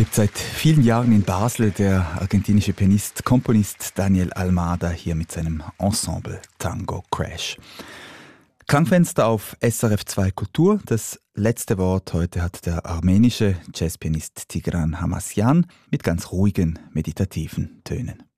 Lebt seit vielen Jahren in Basel der argentinische Pianist, Komponist Daniel Almada hier mit seinem Ensemble Tango Crash. Klangfenster auf SRF 2 Kultur. Das letzte Wort heute hat der armenische Jazzpianist Tigran Hamasyan mit ganz ruhigen, meditativen Tönen.